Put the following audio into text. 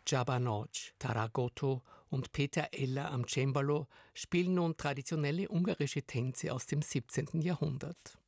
Csaba Nagy, Taragoto und Peter Eller am Cembalo spielen nun traditionelle ungarische Tänze aus dem 17. Jahrhundert.